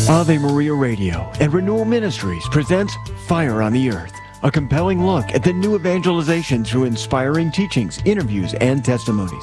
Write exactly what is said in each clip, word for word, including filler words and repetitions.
Ave Maria Radio and Renewal Ministries presents Fire on the Earth, a compelling look at the new evangelization through inspiring teachings, interviews, and testimonies.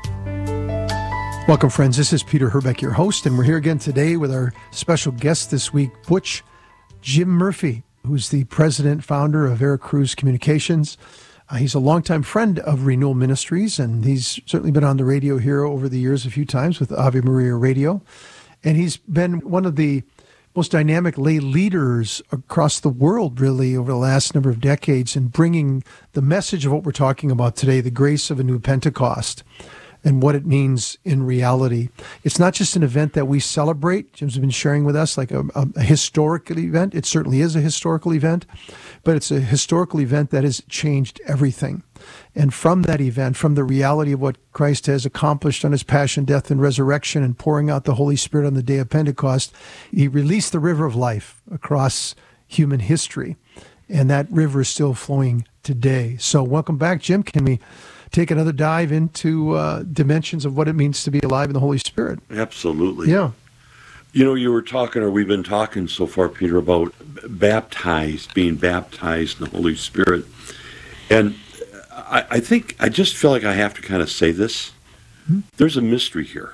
Welcome, friends. This is Peter Herbeck, your host, and we're here again today with our special guest this week, Butch Jim Murphy, who's the president, founder of Veracruz Communications. Uh, he's a longtime friend of Renewal Ministries, and he's certainly been on the radio here over the years a few times with Ave Maria Radio. And he's been one of the most dynamic lay leaders across the world, really, over the last number of decades in bringing the message of what we're talking about today, the grace of a new Pentecost, and what it means in reality. It's not just an event that we celebrate. Jim's been sharing with us like a, a, a historical event. It certainly is a historical event, but it's a historical event that has changed everything. And from that event, from the reality of what Christ has accomplished on his passion, death, and resurrection, and pouring out the Holy Spirit on the day of Pentecost, he released the river of life across human history. And that river is still flowing today. So welcome back, Jim. Can we take another dive into uh, dimensions of what it means to be alive in the Holy Spirit? Absolutely. Yeah. You know, you were talking, or we've been talking so far, Peter, about baptized, being baptized in the Holy Spirit. And I, I think, I just feel like I have to kind of say this. Mm-hmm. There's a mystery here.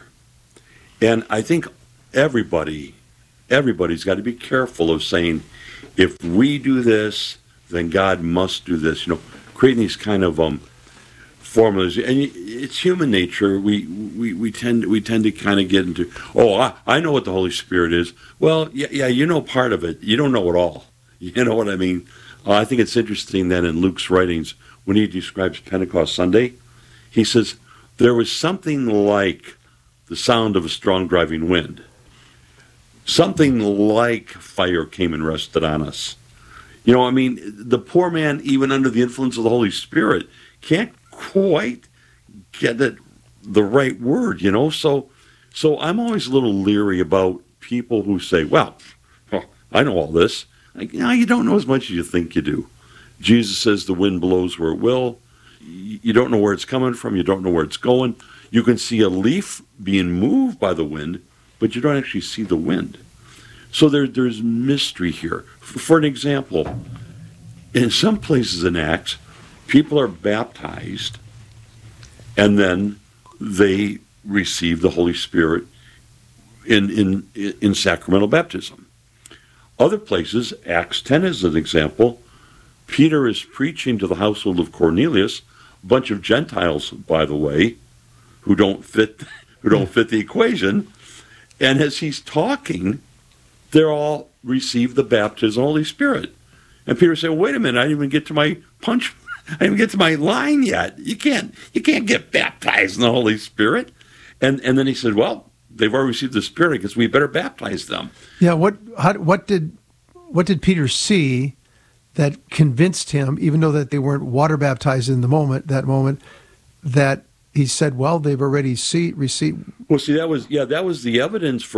And I think everybody, everybody's got to be careful of saying, if we do this, then God must do this. You know, creating these kind of um, formulas, and it's human nature. We we we tend we tend to kind of get into, oh, I, I know what the Holy Spirit is. Well, yeah, yeah, you know part of it. You don't know it all. You know what I mean? Uh, I think it's interesting that in Luke's writings, when he describes Pentecost Sunday, he says there was something like the sound of a strong driving wind. Something like fire came and rested on us. You know, I mean, the poor man, even under the influence of the Holy Spirit, can't quite get it the right word, you know. So so I'm always a little leery about people who say, well, well I know all this. Like, no, you don't know as much as you think you do. Jesus says the wind blows where it will. You don't know where it's coming from. You don't know where it's going. You can see a leaf being moved by the wind, but you don't actually see the wind. So there, there's mystery here. For an example, in some places in Acts, people are baptized, and then they receive the Holy Spirit in, in, in sacramental baptism. Other places, Acts ten is an example, Peter is preaching to the household of Cornelius, a bunch of Gentiles, by the way, who don't fit, who don't fit the equation, and as he's talking, they're all receive the baptism of the Holy Spirit. And Peter said, wait a minute, I didn't even get to my punch, I didn't even get to my line yet. You can't you can't get baptized in the Holy Spirit. And and then he said, well, they've already received the Spirit, because we better baptize them. Yeah, what how, what did what did Peter see that convinced him, even though that they weren't water baptized in the moment, that moment, that he said, well, they've already see, received. Well, see, that was, yeah, that was the evidence for